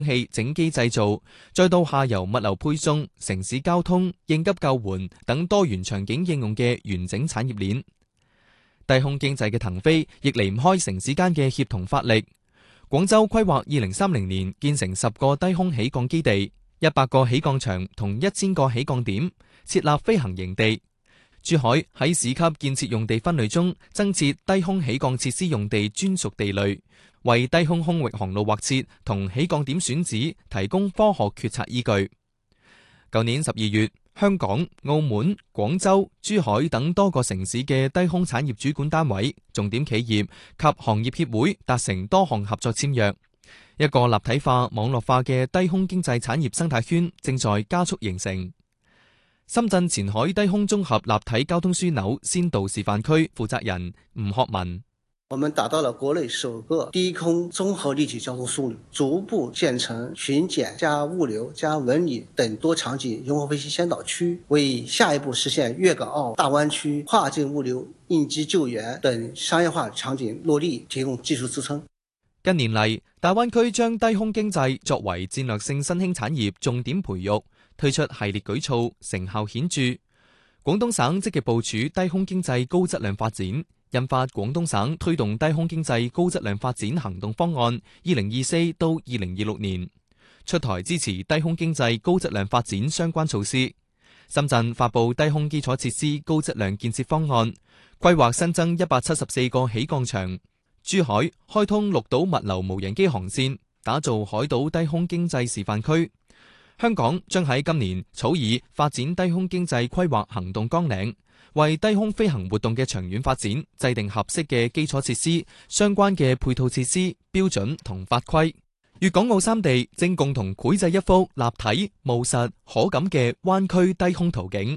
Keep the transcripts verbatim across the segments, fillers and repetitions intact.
器整機製造，再到下游物流配送、城市交通、應急救援等多元場景應用嘅完整產業鏈。低空經濟嘅騰飛亦離唔開城市間嘅協同發力。廣州規劃二零三零年建成十個低空起降基地、一百個起降場同一千個起降點，設立飛行營地。珠海喺市級建設用地分類中增設低空起降設施用地專屬地類，為低空空域航路劃設同起降點選址提供科學決策依據。舊年十二月，香港、澳門、廣州、珠海等多個城市嘅低空產業主管單位、重點企業及行業協會達成多項合作簽約，一個立體化、網絡化嘅低空經濟產業生態圈正在加速形成。深圳前海低空綜合立體交通樞紐先導示範區負責人吳學文： 我們打造了國內首個低空綜合立體交通樞紐，逐步建成巡檢加物流加文旅等多場景融合飛行先導區，為下一步實現粵港澳大灣區跨境物流、應急救援等商業化場景落地提供技術支撐。 近年嚟，大灣區將低空經濟作為戰略性新興產業重點培育，推出系列舉措，成效顯著。廣東省積極部署低空經濟高質量發展，印發廣東省推動低空經濟高質量發展行動方案二零二四到二零二六年，出台支持低空經濟高質量發展相關措施。深圳發布低空基礎設施高質量建設方案，規劃新增一百七十四個起降場。珠海開通綠島物流無人機航線，打造海島低空經濟示範區。香港將喺今年草擬發展低空經濟規劃行動綱領，為低空飛行活動嘅長遠發展制定合適嘅基礎設施、相關嘅配套設施、標準同法規。粵港澳三地正共同繪製一幅立體、務實、可感嘅灣區低空圖景。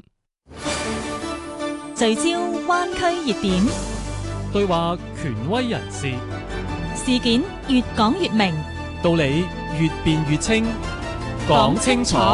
聚焦灣區熱點， 對話權威人士， 事件越講越明， 道理越辯越清，講清楚。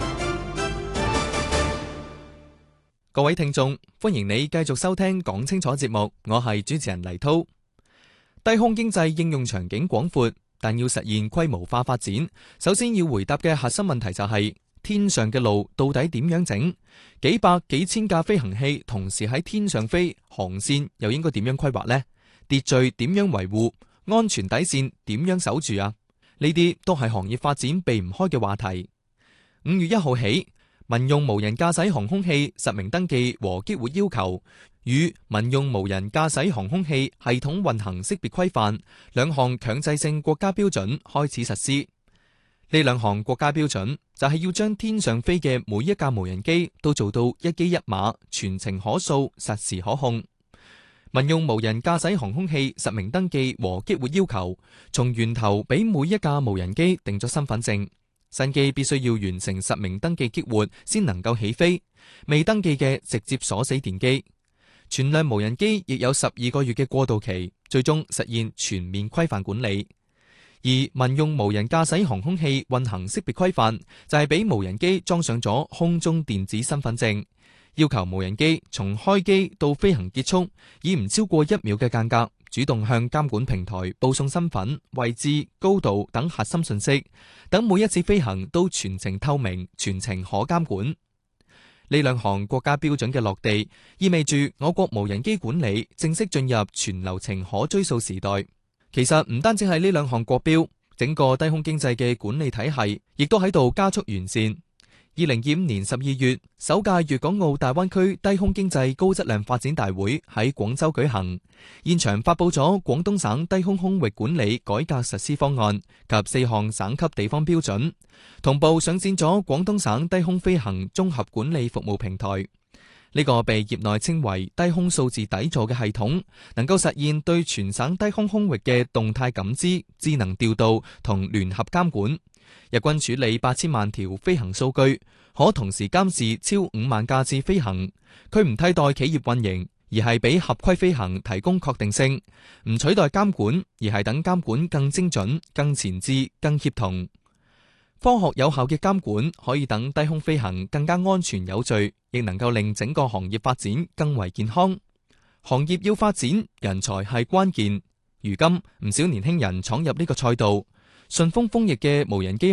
各位聽眾，歡迎你繼續收聽講清楚節目，我係主持人黎濤。低空經濟應用場景廣闊，但要實現規模化發展，首先要回答嘅核心問題就係、是、天上嘅路到底點樣整？幾百幾千架飛行器同時喺天上飛，航線又應該點樣規劃呢？秩序點樣維護？安全底線點樣守住啊？呢啲都係行業發展避唔開嘅話題。五月一號起，民用無人駕駛航空器實名登記和激活要求與民用無人駕駛航空器系統運行識別規範兩項強制性國家標準開始實施。呢兩項國家標準就係要將天上飛嘅每一架無人機都做到一機一碼、全程可數、實時可控。民用無人駕駛航空器實名登記和激活要求，從源頭俾每一架無人機定咗身份證，新機必須要完成實名登記激活先能夠起飛，未登記嘅直接鎖死電機。全量無人機亦有十二個月嘅過渡期，最終實現全面規範管理。而民用無人駕駛航空器運行識別規範就係俾無人機裝上咗空中電子身份證，要求無人機從開機到飛行結束，以唔超過一秒嘅間隔，主動向監管平台報送身份、位置、高度等核心信息，等每一次飛行都全程透明、全程可監管。呢兩項國家標準嘅落地，意味住我國無人機管理正式進入全流程可追溯時代。其實唔單止係呢兩項國標，整個低空經濟嘅管理體系亦都喺度加速完善。二零二五年十二月，首屆粵港澳大灣區低空經濟高質量發展大會喺廣州舉行，現場發佈咗廣東省低空空域管理改革實施方案及四項省級地方標準，同步上線咗廣東省低空飛行綜合管理服務平台。呢個被業內稱為低空數字底座嘅系統，能夠實現對全省低空空域嘅動態感知、智能調度同聯合監管。日均處理八千萬條飛行數據，可同時監視超五萬架次飛行。佢唔替代企業運營，而係俾合規飛行提供確定性；唔取代監管，而係等監管更精準、更前置、更協同。科學有效嘅監管可以等低空飛行更加安全有序，亦能夠令整個行業發展更為健康。行業要發展，人才係關鍵。如今唔少年輕人闖入呢個賽道， 順豐風翼嘅無人機